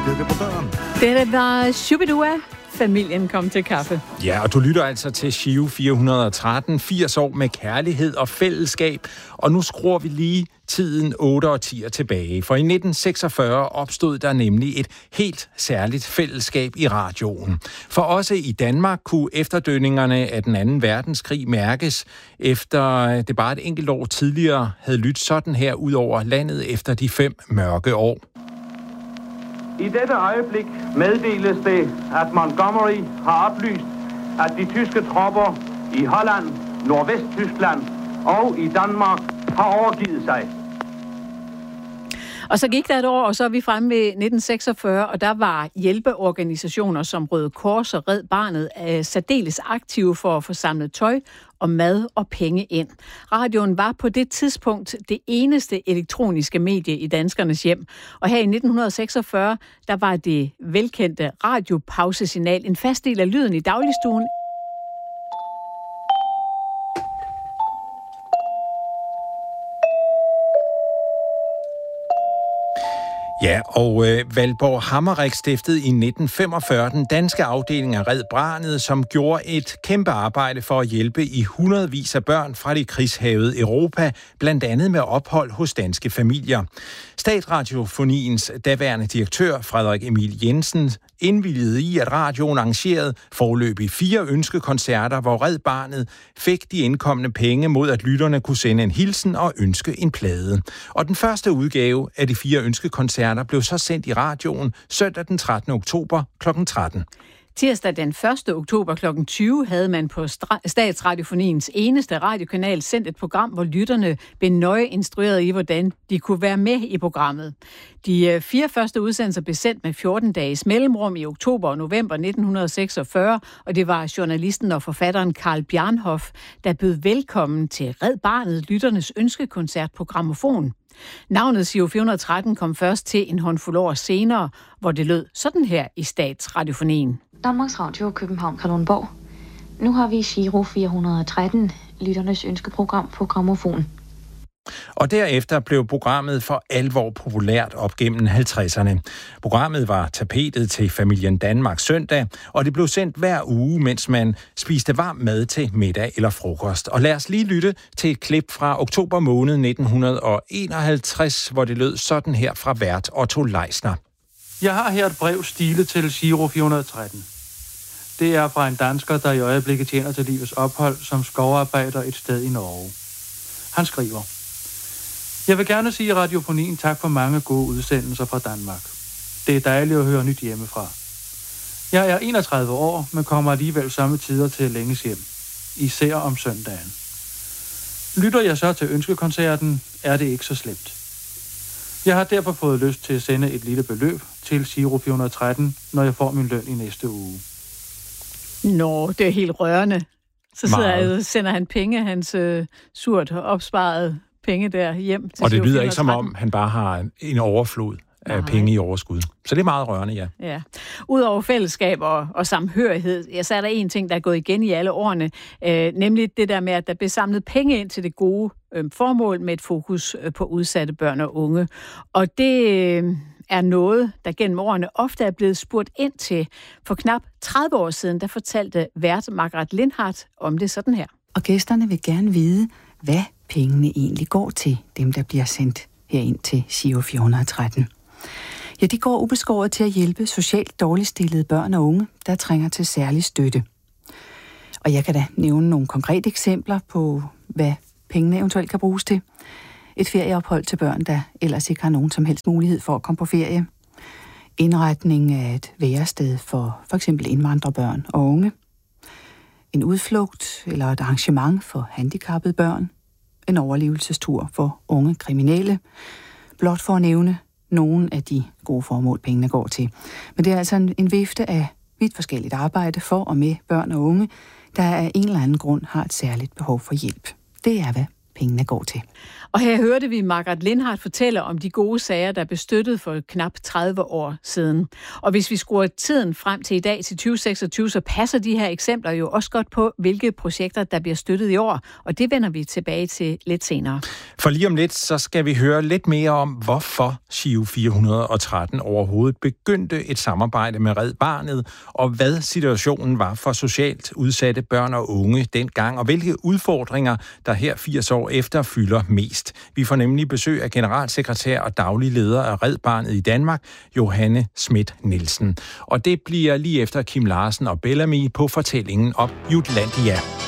kirke på døren. Det var Shubidua. Familien kom til kaffe. Ja, og du lytter altså til Giro 413, 80 år med kærlighed og fællesskab. Og nu skruer vi lige tiden 8 årtier tilbage. For i 1946 opstod der nemlig et helt særligt fællesskab i radioen. For også i Danmark kunne efterdønningerne af den anden verdenskrig mærkes, efter det bare et enkelt år tidligere havde lyttet sådan her ud over landet efter de 5 mørke år. I dette øjeblik meddeles det, at Montgomery har oplyst, at de tyske tropper i Holland, Nordvesttyskland og i Danmark har overgivet sig. Og så gik der et år, og så er vi fremme ved 1946, og der var hjælpeorganisationer som Røde Kors og Red Barnet særdeles aktive for at få samlet tøj og mad og penge ind. Radioen var på det tidspunkt det eneste elektroniske medie i danskernes hjem. Og her i 1946, der var det velkendte radiopausesignal en fast del af lyden i dagligstuen. Ja, og Valborg Hammerich stiftede i 1945 den danske afdeling af Red Barnet, som gjorde et kæmpe arbejde for at hjælpe i hundredvis af børn fra det krigshærgede Europa, blandt andet med ophold hos danske familier. Statsradiofoniens daværende direktør, Frederik Emil Jensen, indvilligede i, at radioen arrangerede foreløbig 4 ønskekoncerter, hvor Red Barnet fik de indkomne penge mod, at lytterne kunne sende en hilsen og ønske en plade. Og den første udgave af de 4 ønskekoncerter blev så sendt i radioen søndag den 13. oktober kl. 13. Tirsdag den 1. oktober kl. 20 havde man på Statsradiofoniens eneste radiokanal sendt et program, hvor lytterne blev nøje instrueret i, hvordan de kunne være med i programmet. De 4 første udsendelser blev sendt med 14 dages mellemrum i oktober og november 1946, og det var journalisten og forfatteren Carl Bjarnhof, der bød velkommen til Red Barnet, lytternes ønskekoncert på grammofon. Navnet Giro 413 kom først til en håndfuld år senere, hvor det lød sådan her i Statsradiofonien. Danmarks Radio, København, Kalundborg. Nu har vi Giro 413, lytternes ønskeprogram på grammofon. Og derefter blev programmet for alvor populært op gennem 50'erne. Programmet var tapetet til Familien Danmark søndag, og det blev sendt hver uge, mens man spiste varm mad til middag eller frokost. Og lad os lige lytte til et klip fra oktober måned 1951, hvor det lød sådan her fra vært Otto Leisner. Jeg har her et brev stilet til Giro 413. Det er fra en dansker, der i øjeblikket tjener til livets ophold som skovarbejder et sted i Norge. Han skriver: Jeg vil gerne sige radiofonien tak for mange gode udsendelser fra Danmark. Det er dejligt at høre nyt hjemmefra. Jeg er 31 år, men kommer alligevel samme tider til længes hjem. Især om søndagen. Lytter jeg så til ønskekoncerten, er det ikke så slemt. Jeg har derfor fået lyst til at sende et lille beløb til Giro 413, når jeg får min løn i næste uge. Nå, det er helt rørende. Så sender han penge, hans surt opsparede penge der hjem til. Og det lyder ikke som om, han bare har en overflod af penge i overskud. Så det er meget rørende, ja. Ja. Udover fællesskab og samhørighed, ja, så er der en ting, der er gået igen i alle årene, nemlig det der med, at der bliver samlet penge ind til det gode formål med et fokus på udsatte børn og unge. Og det er noget, der gennem årene ofte er blevet spurgt ind til. For knap 30 år siden, der fortalte vært Margaret Lindhardt om det sådan her. Og gæsterne vil gerne vide, hvad pengene egentlig går til, dem der bliver sendt herind til Giro 413. Ja, de går ubeskåret til at hjælpe socialt dårligt stillede børn og unge, der trænger til særlig støtte. Og jeg kan da nævne nogle konkrete eksempler på, hvad pengene eventuelt kan bruges til. Et ferieophold til børn, der ellers ikke har nogen som helst mulighed for at komme på ferie. Indretning af et værested for f.eks. indvandrerbørn og unge. En udflugt eller et arrangement for handicappede børn. En overlevelsestur for unge kriminelle. Blot for at nævne nogle af de gode formål, pengene går til. Men det er altså en vifte af vidt forskelligt arbejde for og med børn og unge, der af en eller anden grund har et særligt behov for hjælp. Det er, hvad pengene går til. Og her hørte vi Margaret Lindhardt fortælle om de gode sager, der blev støttet for knap 30 år siden. Og hvis vi skruer tiden frem til i dag, til 2026, så passer de her eksempler jo også godt på, hvilke projekter, der bliver støttet i år. Og det vender vi tilbage til lidt senere. For lige om lidt, så skal vi høre lidt mere om, hvorfor Giro 413 overhovedet begyndte et samarbejde med Red Barnet, og hvad situationen var for socialt udsatte børn og unge dengang, og hvilke udfordringer, der her 80 år efter fylder mest. Vi får nemlig besøg af generalsekretær og daglig leder af Red Barnet i Danmark, Johanne Schmidt Nielsen. Og det bliver lige efter Kim Larsen og Bellamy på fortællingen om Jutlandia.